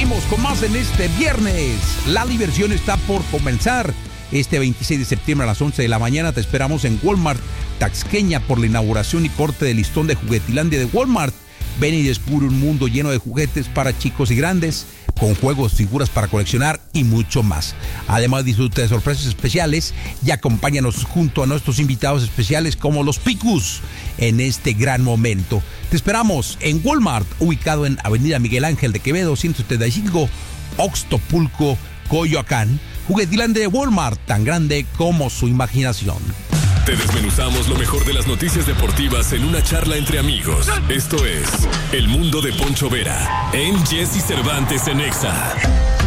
seguimos con más en este viernes. La diversión está por comenzar. Este 26 de septiembre a las 11 de la mañana te esperamos en Walmart Taxqueña por la inauguración y corte de listón de Juguetilandia de Walmart. Ven y descubre un mundo lleno de juguetes para chicos y grandes, con juegos, figuras para coleccionar y mucho más. Además, disfruta de sorpresas especiales y acompáñanos junto a nuestros invitados especiales como los Picus en este gran momento. Te esperamos en Walmart, ubicado en Avenida Miguel Ángel de Quevedo, 175, Oxtopulco, Coyoacán. Juguetilandia de Walmart, tan grande como su imaginación. Te desmenuzamos lo mejor de las noticias deportivas en una charla entre amigos. Esto es El Mundo de Poncho Vera en Jesse Cervantes en Exa.